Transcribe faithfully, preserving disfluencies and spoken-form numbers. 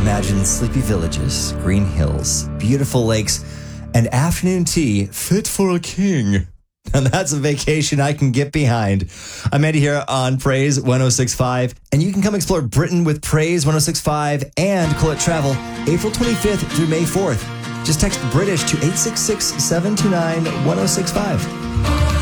Imagine sleepy villages, green hills, beautiful lakes, and afternoon tea fit for a king. And that's a vacation I can get behind. I'm Andy here on Praise one oh six point five, and you can come explore Britain with Praise one oh six point five and Collette Travel April twenty-fifth through May fourth. Just text British to eight six six, seven two nine, one oh six five.